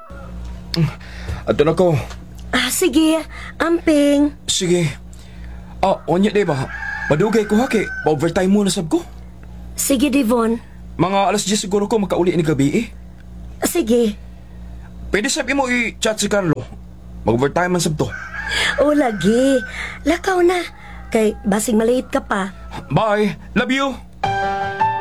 Ato na ko. Sige, amping. Sige. Onya day ba? Madugay ko ha kay pa-overtime mo na sab ko. Sige, Devon. Mga alas 10 siguro ko makauli ni gabi eh. Sige. Pwede sabi mo i-chat si Carlo. Mag-overtime man sab to. O, lagi. Lakaw na. Kay basing malate ka pa. Bye. Love you.